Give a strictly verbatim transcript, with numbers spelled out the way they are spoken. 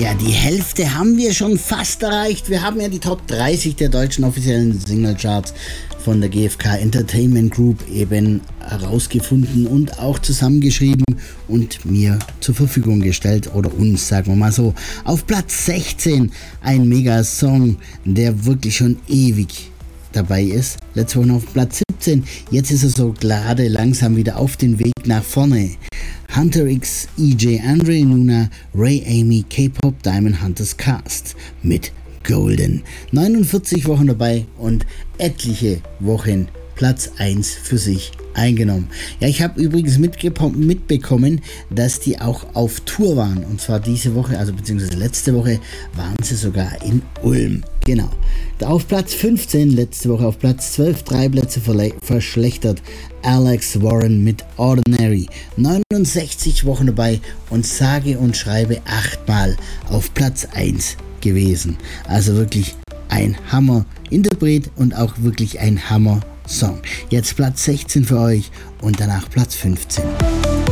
Ja, die Hälfte haben wir schon fast erreicht. Wir haben ja die Top dreißig der deutschen offiziellen Singlecharts von der G F K Entertainment Group eben herausgefunden und auch zusammengeschrieben und mir zur Verfügung gestellt, oder uns, sagen wir mal so. Auf Platz sechzehn ein Mega-Song, der wirklich schon ewig dabei ist. Letzte Woche auf Platz siebzehn, jetzt ist er so gerade langsam wieder auf den Weg nach vorne. Hunter X, E J, Andre Luna, Ray Amy, K-Pop Diamond Hunters Cast mit Golden. neunundvierzig Wochen dabei und etliche Wochen Platz eins für sich eingenommen. Ja, ich habe übrigens mitbekommen, dass die auch auf Tour waren. Und zwar diese Woche, also beziehungsweise letzte Woche, waren sie sogar in Ulm. Genau. Auf Platz fünfzehn, letzte Woche auf Platz zwölf, drei Plätze verle- verschlechtert. Alex Warren mit Ordinary. neunundsechzig Wochen dabei und sage und schreibe achtmal auf Platz eins gewesen. Also wirklich ein Hammer-Interpret und auch wirklich ein Hammer-Song. Jetzt Platz sechzehn für euch und danach Platz fünfzehn.